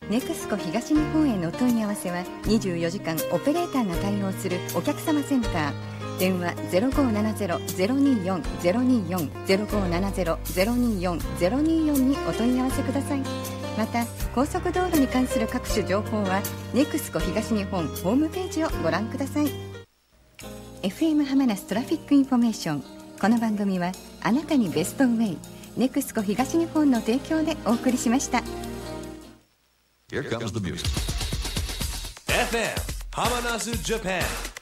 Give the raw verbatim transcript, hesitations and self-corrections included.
ネクスコ東日本への問い合わせはにじゅうよじかんオペレーターが対応するお客様センター、電話 ゼロごーななゼロ ゼロにーよん ゼロにーよん ゼロごーななゼロ ゼロにーよん ゼロにーよん にお問い合わせください。また高速道路に関する各種情報はネクスコ東日本ホームページをご覧ください。 エフエム ハマナストラフィックインフォメーション、この番組はあなたにベストウェイネクスコ東日本の提供でお送りしました。 Here comes the music. エフエム Hamanasu Japan